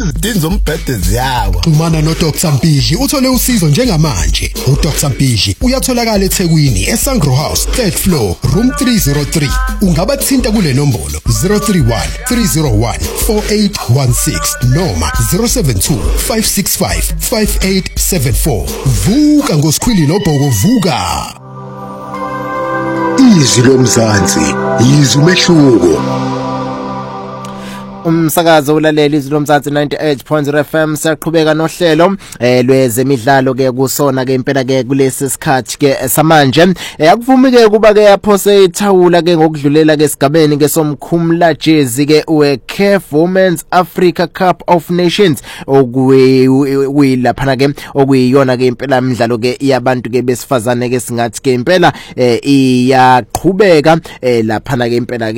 Dinzo umbhede ziyawa. Xhumana no Dr Mpiji uthole usizo njengamanje. uDr Mpiji uyatholakala eThekwini eSangro House 3rd floor room 303. Ungabathinta kule nombolo 031 301 4816 noma 072 565 5874. Vuka ngosikhwili noBhoko vuka. Izwi lomzansi, izwi umehluko. Umsakazo ulaleli izwi lomzansi 98.0 FM siyaqhubeka nohlelo lwezemidlalo ke kusona ke impela ke kulesi sikhathi ke samanje akuvumi ke kuba ke yaphose ithawula ke ngokudlulela ke sigabeni ke somkhumla jezi ke uCAF Women's Africa Cup of Nations okuyilaphana ke okuyiyona ke impela imidlalo ke yabantu ke besifazane ke singathi ke impela iyaqhubeka laphana ke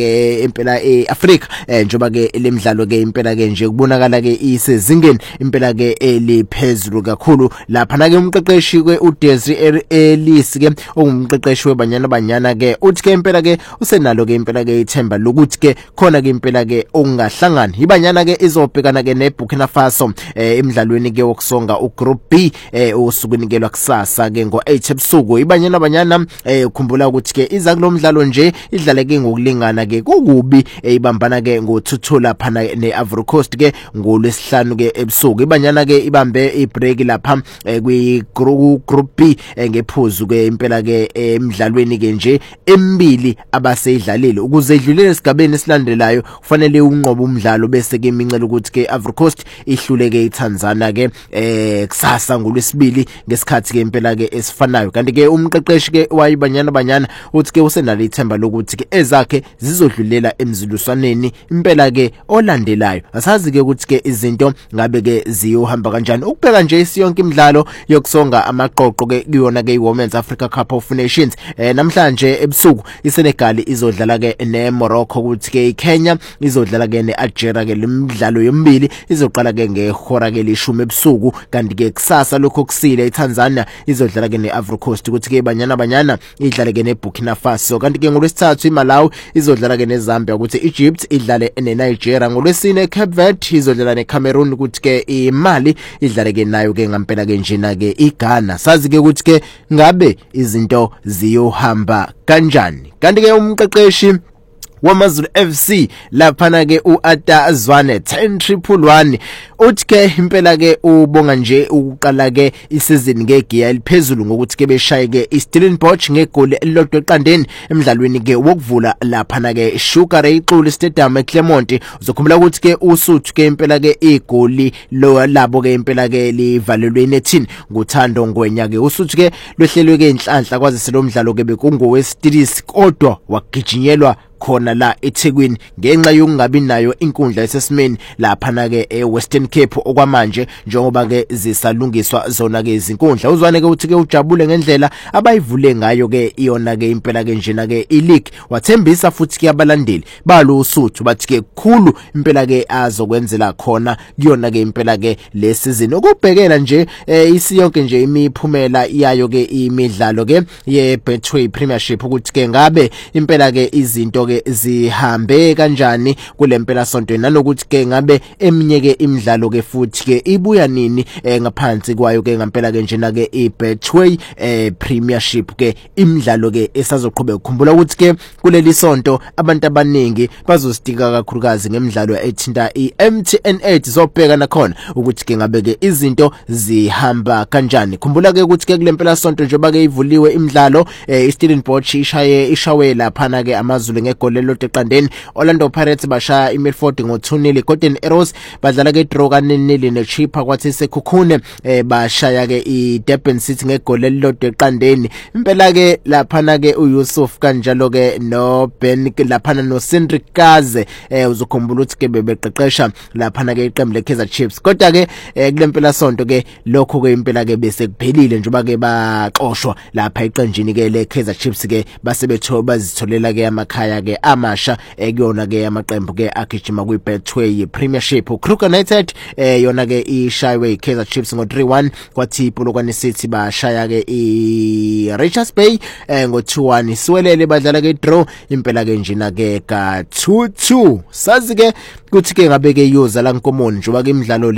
impela eAfrica njoba ke imidlalo ke impela ke nje kubonakala ke isezingeni impela ke eliphezulu kakhulu lapha na ke umqeqeshi ke uDesiree Ellis ke ongumqeqeshi webanyana ke uthi ke impela ke usenalo ke impela ke ithemba lokuthi ke khona ke impela ke ongahlangana ibanyana ke izobhekana ke neBurkina Faso emidlalweni ke wokusonga uGroup B usukunikelwa kusasa ke ngo8 ebusuku ibanyana ukhumbula ukuthi ke iza kulomdlalo nje idlale ke ngokulingana ke kukubi ibambana ke ngothuthula phana neIvory Coast ke ngolwesihlanu ke ebusuku ibanyana ke ibambe ibreak lapha kwi-group B ngephuzu ke impela ke emidlalweni ke nje emibili abaseyidlalile ukuze idlulele esigabeni esilandelayo kufanele unqobe umdlalo bese ke imincela ukuthi ke Ivory Coast ihlule ke iTanzania ke kusasa ngolwesibili ngesikhathi ke impela ke esifanayo kanti ke umqeqeshi ke wayibanyana uthi ke usenalo ithemba lokuthi ke ezakhe zizodlulela emziluswaneni impela ke olandelayo asazi ke ukuthi ke izinto ngabe ke ziyohamba kanjani ukubheka nje isiyonke imidlalo yokusonga amaqoqo ke kuyona ke iWomen's Africa Cup of Nations namhlanje ebusuku iSenegal izodlala ke neMorocco ukuthi ke iKenya izodlala ke neAlgeria ke lemidlalo yomibili izoqala ke ngehora ke lishumi ebusuku kanti ke kusasa lokho kusile iTanzania izodlala ke neIvory Coast ukuthi ke banyana idlale ke neBurkina Faso kanti ke ngolwesithathu iMalawi izodlala ke neZambia ukuthi Egypt idlale neNigeria ngolwesine Cape Verde izodlala neCameroon ukuthi ke iMali idlale ke nayo ke ngampela ke njena ke iGhana sazi ke ukuthi ke ngabe izinto ziyohamba kanjani kanti ke umqeqeshi wamaZulu FC laphana ke uAta Zwane 10-1 uthi ke impela ke ubonga nje ukuqala ke isizini ngegiya eliphezulu ngokuthi ke beshaye ke iStellenbosch ngegoli elilodwa eqandeni emidlalweni ke wokuvula laphana ke Sugar Ray Xoli Stadium eClermont uzokhumbula ukuthi ke uSuthu ke impela ke igoli labo ke impela ke livalelwe nethini nguThando Ngwenya ke uSuthu ke lohlelwe ke inhlanhla kwazi selomdlalo ke bekungowestilisi kodwa wagijinyelwa khona la eThekwini ngenxa yokungabi nayo inkundla esesimeni lapha na ke eWestern Cape okwamanje njengoba ke zisalungiswa zona ke izinkundla uzwane ke uthi ke ujabule ngendlela abayivule ngayo ke iyona ke impela ke njena ke ileague wathembisa futhi ke abalandeli balo uSuthu bathi ke khulu impela ke azokwenzela khona kuyona ke impela ke le season ukubhekela nje isiyonke nje imiphumela iyayo ke imidlalo ke yeBetway Premiership ukuthi ke ngabe impela ke izinto ke zihambe kanjani kulempela sonto nanokuthi ke ngabe eminye ke imidlalo ke futhi ke ibuya nini ngaphansi kwayo ke ngempela ke njena ke iBetway Premiership ke imidlalo ke esazoqhubeka ukukhumbula ukuthi ke kuleli sonto abantu abaningi bazostika kakhulukazi ngemidlalo ethinta iMTN8 zobheka nakhona ukuthi ke ngabe ke izinto zihamba kanjani khumbula ke ukuthi ke kulempela sonto njengoba ke ivuliwe imidlalo iStellenbosch ishawe lapha ke amaZulu ngegoli lodwa eqandeni Orlando Pirates bashaya iMilford ngo2-0 Golden Arrows badlala ke draw ka-0-0 neChippa kwathi seKhukhune bashaya ke iDurban City ngegoli lodwa eqandeni impela ke lapha ke uYusuf kanjalo ke noBen lapha noCedric Kaze uzokhumbula ukuthi ke bebeqeqesha lapha ke iqembu leKaizer Chiefs kodwa ke kulempela sonto ke lokho ke impela ke bese kuphelile njengoba ke baqoshwa lapha iqenjini ke leKaizer Chiefs ke bazitholela ke amakhaya ke amasha ekuyona ke amaqembu ke agijima kwiBetway Premiership uKruger United yona ke ishaywe iKaizer Chiefs ngo3-1 kwathi iPolokwane City bashaya ke iRichards Bay ngo2-1 siwelele badlala ke draw impela ke njena ke ka 2-2 sazi ke kuthi ke ngabe ke yoza la nkomoni njengoba ke imidlalo